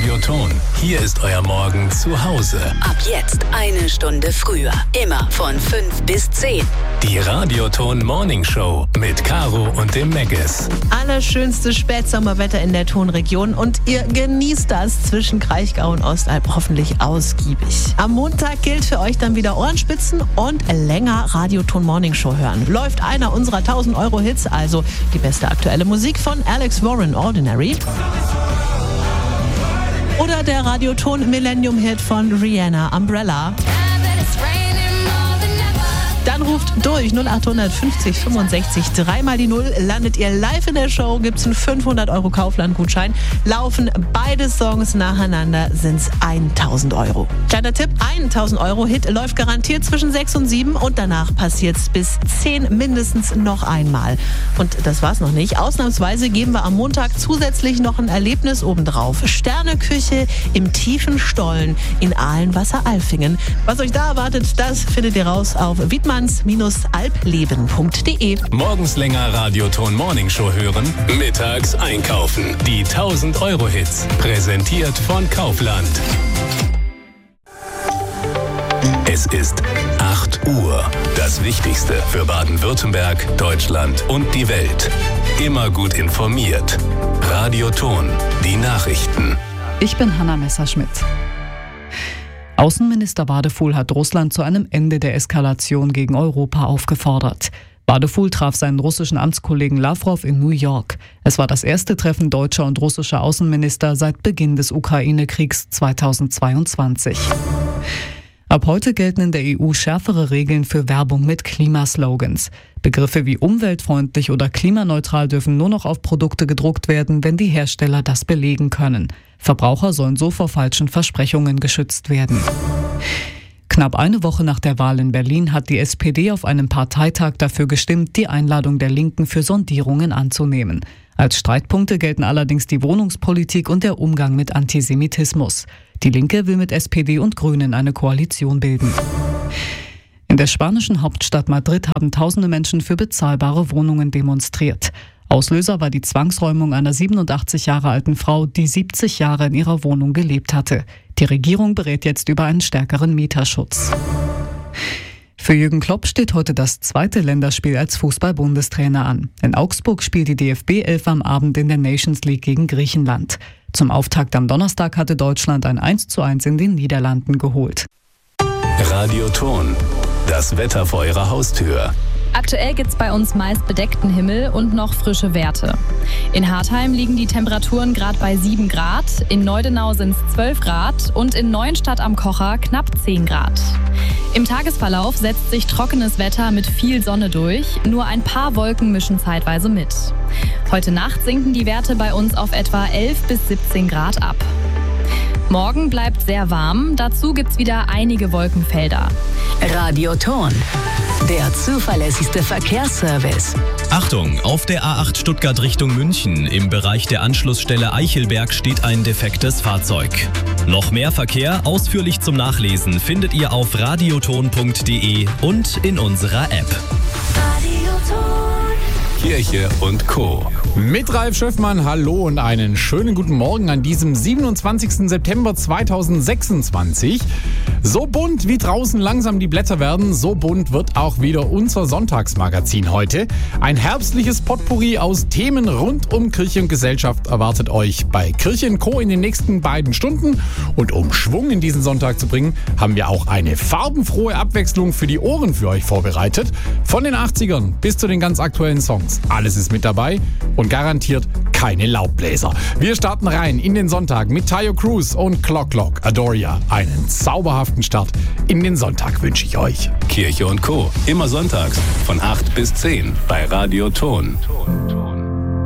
Radioton. Hier ist euer Morgen zu Hause. Ab jetzt 1 Stunde früher. Immer von 5 bis 10. Die Radioton Morning Show mit Caro und dem Meggis. Allerschönste Spätsommerwetter in der Tonregion und ihr genießt das zwischen Kraichgau und Ostalb hoffentlich ausgiebig. Am Montag gilt für euch dann wieder Ohrenspitzen und länger Radioton Morning Show hören. Läuft einer unserer 1000-Euro-Hits, also die beste aktuelle Musik von Alex Warren, Ordinary. Oder der Radioton Millennium-Hit von Rihanna, Umbrella. Dann ruft durch 0800 50 65 3 mal die 0. Landet ihr live in der Show, gibt's einen 500 € Kaufland-Gutschein. Laufen beide Songs nacheinander, sind's 1000 €. Kleiner Tipp, 1000 € Hit läuft garantiert zwischen 6 und 7 und danach passiert's bis 10 mindestens noch einmal. Und das war's noch nicht. Ausnahmsweise geben wir am Montag zusätzlich noch ein Erlebnis obendrauf. Sterneküche im tiefen Stollen in Ahlenwasser-Alfingen. Was euch da erwartet, das findet ihr raus auf wiedmanns-albleben.de. Morgens länger Radioton Morning Show hören, mittags einkaufen. Die 1000-Euro-Hits. Präsentiert von Kaufland. Es ist 8 Uhr. Das Wichtigste für Baden-Württemberg, Deutschland und die Welt. Immer gut informiert. Radioton. Die Nachrichten. Ich bin Hanna Messerschmidt. Außenminister Wadefuhl hat Russland zu einem Ende der Eskalation gegen Europa aufgefordert. Wadefuhl traf seinen russischen Amtskollegen Lavrov in New York. Es war das erste Treffen deutscher und russischer Außenminister seit Beginn des Ukraine-Kriegs 2022. Ab heute gelten in der EU schärfere Regeln für Werbung mit Klimaslogans. Begriffe wie umweltfreundlich oder klimaneutral dürfen nur noch auf Produkte gedruckt werden, wenn die Hersteller das belegen können. Verbraucher sollen so vor falschen Versprechungen geschützt werden. Knapp eine Woche nach der Wahl in Berlin hat die SPD auf einem Parteitag dafür gestimmt, die Einladung der Linken für Sondierungen anzunehmen. Als Streitpunkte gelten allerdings die Wohnungspolitik und der Umgang mit Antisemitismus. Die Linke will mit SPD und Grünen eine Koalition bilden. In der spanischen Hauptstadt Madrid haben tausende Menschen für bezahlbare Wohnungen demonstriert. Auslöser war die Zwangsräumung einer 87 Jahre alten Frau, die 70 Jahre in ihrer Wohnung gelebt hatte. Die Regierung berät jetzt über einen stärkeren Mieterschutz. Für Jürgen Klopp steht heute das zweite Länderspiel als Fußball-Bundestrainer an. In Augsburg spielt die DFB 11 am Abend in der Nations League gegen Griechenland. Zum Auftakt am Donnerstag hatte Deutschland ein 1:1 in den Niederlanden geholt. Radioton. Das Wetter vor eurer Haustür. Aktuell gibt's bei uns meist bedeckten Himmel und noch frische Werte. In Hartheim liegen die Temperaturen gerade bei 7 Grad, in Neudenau sind es 12 Grad und in Neuenstadt am Kocher knapp 10 Grad. Im Tagesverlauf setzt sich trockenes Wetter mit viel Sonne durch, nur ein paar Wolken mischen zeitweise mit. Heute Nacht sinken die Werte bei uns auf etwa 11 bis 17 Grad ab. Morgen bleibt sehr warm, dazu gibt's wieder einige Wolkenfelder. Radioton. Der zuverlässigste Verkehrsservice. Achtung, auf der A8 Stuttgart Richtung München. Im Bereich der Anschlussstelle Eichelberg steht ein defektes Fahrzeug. Noch mehr Verkehr, ausführlich zum Nachlesen, findet ihr auf radioton.de und in unserer App. Kirche und Co. Mit Ralf Schöffmann, hallo und einen schönen guten Morgen an diesem 27. September 2026. So bunt wie draußen langsam die Blätter werden, so bunt wird auch wieder unser Sonntagsmagazin heute. Ein herbstliches Potpourri aus Themen rund um Kirche und Gesellschaft erwartet euch bei Kirche & Co. in den nächsten beiden Stunden. Und um Schwung in diesen Sonntag zu bringen, haben wir auch eine farbenfrohe Abwechslung für die Ohren für euch vorbereitet. Von den 80ern bis zu den ganz aktuellen Songs. Alles ist mit dabei und garantiert keine Laubbläser. Wir starten rein in den Sonntag mit Tayo Cruz und Clock Clock Adoria. Einen zauberhaften Start in den Sonntag wünsche ich euch. Kirche und Co. Immer sonntags von 8 bis 10 bei Radioton.